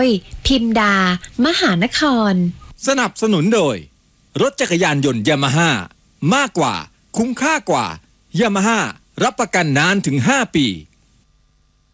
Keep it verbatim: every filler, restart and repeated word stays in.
ยพิมดามหานครสนับสนุนโดยรถจักรยานยนต์ยามาฮ่ามากกว่าคุ้มค่ากว่ายามาฮ่ารับประกันนานถึงห้าปี